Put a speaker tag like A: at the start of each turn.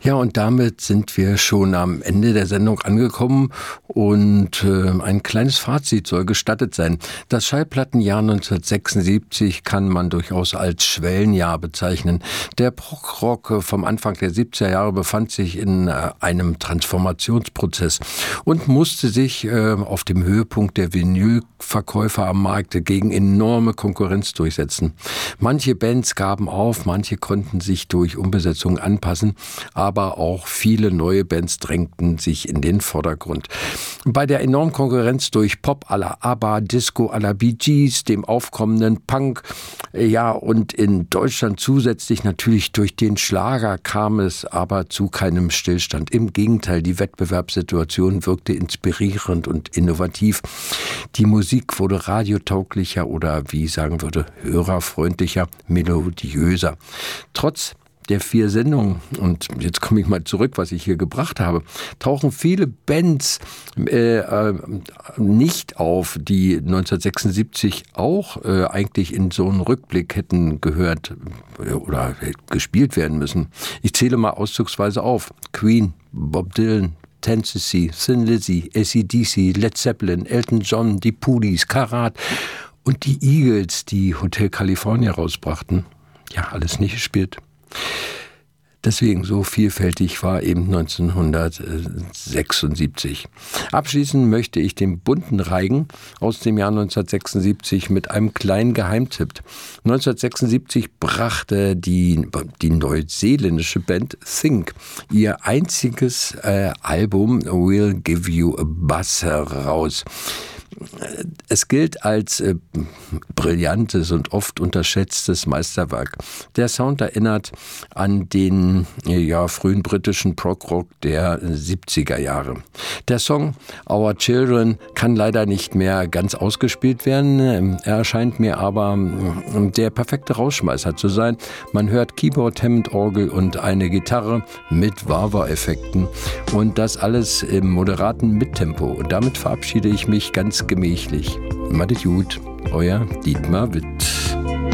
A: Ja, und damit sind wir schon am Ende der Sendung angekommen und ein kleines Fazit soll gestattet sein. Das Schallplattenjahr 1976 kann man durchaus als Schwellenjahr bezeichnen. Der Prog-Rock vom Anfang der 70er Jahre befand sich in einem Transformationsprozess und musste sich auf dem Höhepunkt der Vinylverkäufer am Markt gegen enorme Konkurrenz durchsetzen. Manche Bands gaben auf, manche konnten sich durch Umbesetzungen anpassen, aber auch viele neue Bands drängten sich in den Vordergrund. Bei der enormen Konkurrenz durch Pop à la ABBA, Disco à la Bee Gees, dem aufkommenden Punk, und in Deutschland zusätzlich natürlich durch den Schlager kam es aber zu keinem Stillstand. Im Gegenteil, die Wettbewerbssituation wirkte inspirierend und innovativ. Die Musik wurde radiotauglicher oder, wie ich sagen würde, hörerfreundlicher, melodiöser. Trotz der 4 Sendungen, und jetzt komme ich mal zurück, was ich hier gebracht habe, tauchen viele Bands nicht auf, die 1976 auch eigentlich in so einen Rückblick hätten gehört oder gespielt werden müssen. Ich zähle mal auszugsweise auf. Queen, Bob Dylan, Tennessee, Thin Lizzy, AC/DC, Led Zeppelin, Elton John, die Police, Karat und die Eagles, die Hotel California rausbrachten. Ja, alles nicht gespielt. Deswegen so vielfältig war eben 1976. Abschließen möchte ich den bunten Reigen aus dem Jahr 1976 mit einem kleinen Geheimtipp. 1976 brachte die neuseeländische Band Think ihr einziges Album We'll Give You a Buzz heraus. Es gilt als brillantes und oft unterschätztes Meisterwerk. Der Sound erinnert an den frühen britischen Prog-Rock der 70er Jahre. Der Song Our Children kann leider nicht mehr ganz ausgespielt werden. Er erscheint mir aber der perfekte Rausschmeißer zu sein. Man hört Keyboard, Hammond-Orgel und eine Gitarre mit Wah-Wah-Effekten und das alles im moderaten Mittempo. Und damit verabschiede ich mich ganz gemächlich. Madet gut, euer Dietmar Witt.